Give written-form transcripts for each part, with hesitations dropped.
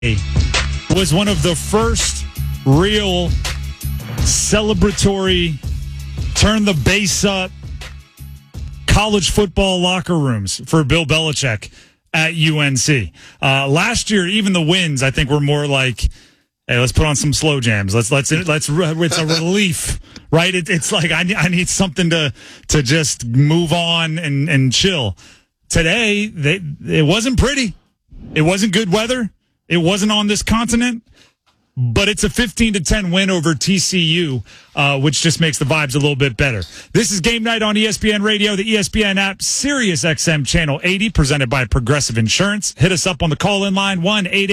was one of the first real celebratory, turn the bass up college football locker rooms for Bill Belichick at UNC. Last year, even the wins, I think, were more like, hey, let's put on some slow jams. It's a relief, right? It's like I need something to just move on and chill. Today, it wasn't pretty. It wasn't good weather. It wasn't on this continent, but it's a 15-10 win over TCU, which just makes the vibes a little bit better. This is Game Night on ESPN Radio, the ESPN app, Sirius XM Channel 80, presented by Progressive Insurance. Hit us up on the call-in line,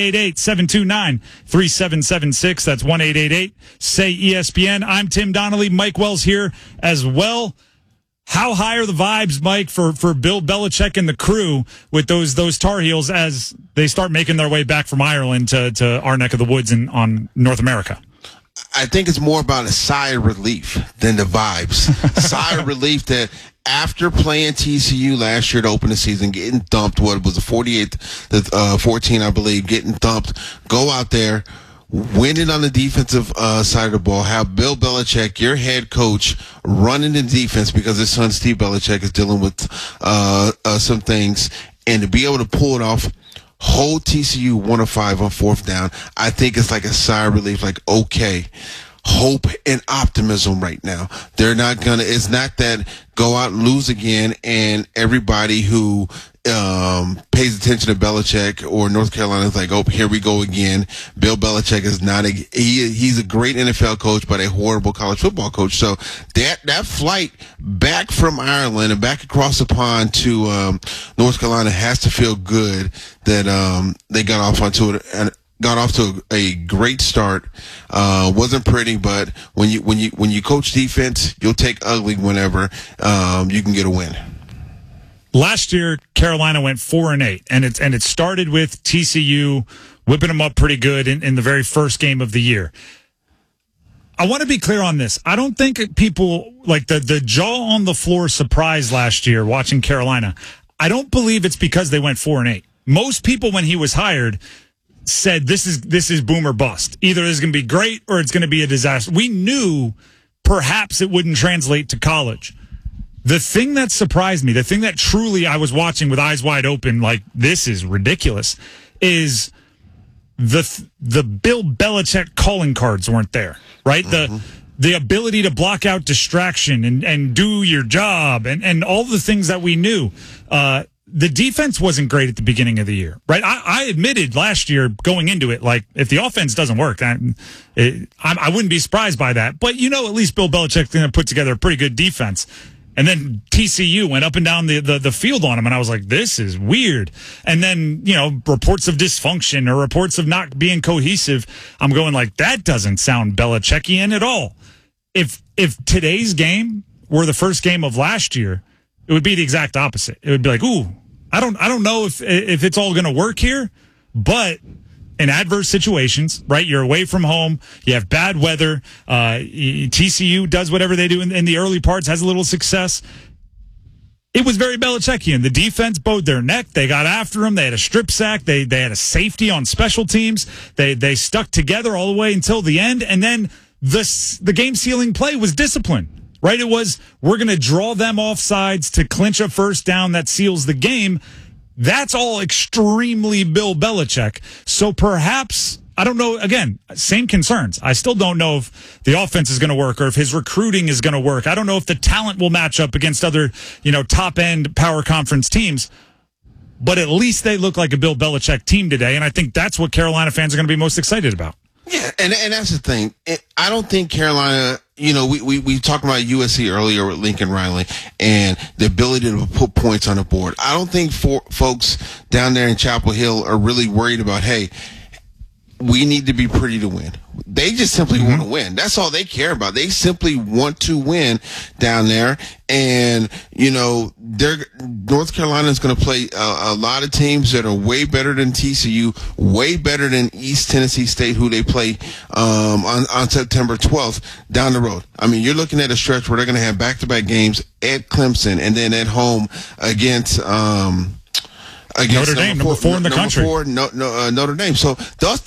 1-888-729-3776. That's 1-888-SAY-ESPN. I'm Tim Donnelly. Mike Wells here as well. How high are the vibes, Mike, for Bill Belichick and the crew with those Tar Heels as they start making their way back from Ireland to our neck of the woods on North America? I think it's more about a sigh of relief than the vibes. Sigh of relief that after playing TCU last year to open the season, getting thumped, what was the 48-14, I believe, getting thumped, go out there, winning on the defensive side of the ball, have Bill Belichick, your head coach, running the defense because his son Steve Belichick is dealing with some things, and to be able to pull it off, hold TCU 1 of 5 on fourth down, I think it's like a sigh of relief, like, okay, hope and optimism right now. They're not gonna, it's not that go out and lose again and everybody who pays attention to Belichick or North Carolina is like, oh, here we go again. Bill Belichick is not he's a great NFL coach, but a horrible college football coach. So that flight back from Ireland and back across the pond to North Carolina has to feel good that they got off to a great start. Wasn't pretty, but when you coach defense, you'll take ugly whenever you can get a win. Last year, Carolina went 4-8, and it started with TCU whipping them up pretty good in the very first game of the year. I want to be clear on this. I don't think people like the jaw on the floor surprise last year watching Carolina. I don't believe it's because they went 4-8. Most people, when he was hired, said this is boom or bust. Either it's going to be great or it's going to be a disaster. We knew perhaps it wouldn't translate to college. The thing that surprised me, the thing that truly I was watching with eyes wide open, like this is ridiculous, is the Bill Belichick calling cards weren't there, right? Mm-hmm. The ability to block out distraction and do your job and all the things that we knew. The defense wasn't great at the beginning of the year, right? I admitted last year going into it, like, if the offense doesn't work, I wouldn't be surprised by that. But, at least Bill Belichick's going to put together a pretty good defense. And then TCU went up and down the field on him, and I was like, this is weird. And then, reports of dysfunction or reports of not being cohesive, I'm going like, that doesn't sound Belichickian at all. If today's game were the first game of last year, it would be the exact opposite. It would be like, ooh, I don't know if it's all going to work here, but in adverse situations, right? You're away from home. You have bad weather. TCU does whatever they do in the early parts, has a little success. It was very Belichickian. The defense bowed their neck. They got after him. They had a strip sack. They had a safety on special teams. They stuck together all the way until the end. And then the game-sealing play was discipline. Right? It was, we're going to draw them off sides to clinch a first down that seals the game. That's all extremely Bill Belichick. So perhaps, I don't know, again, same concerns. I still don't know if the offense is going to work or if his recruiting is going to work. I don't know if the talent will match up against other, top-end power conference teams. But at least they look like a Bill Belichick team today, and I think that's what Carolina fans are going to be most excited about. Yeah, and that's the thing. I don't think Carolina, we talked about USC earlier with Lincoln Riley and the ability to put points on the board. I don't think folks down there in Chapel Hill are really worried about, hey, we need to be pretty to win. They just simply want to win. That's all they care about. They simply want to win down there. And, North Carolina is going to play a lot of teams that are way better than TCU, way better than East Tennessee State, who they play on September 12th down the road. I mean, you're looking at a stretch where they're going to have back-to-back games at Clemson and then at home against against Notre Dame, number 4 in the country. Notre Dame. So those